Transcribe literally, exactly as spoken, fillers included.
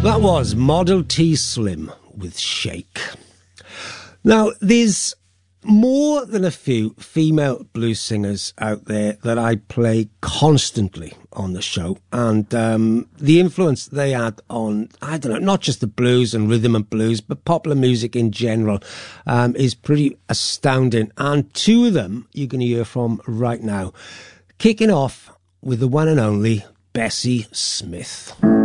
That was Model T Slim with Shake. Now, there's more than a few female blues singers out there that I play constantly on the show, and um, the influence they had on, I don't know, not just the blues and rhythm and blues, but popular music in general um, is pretty astounding. And two of them you're going to hear from right now. Kicking off with the one and only Bessie Smith.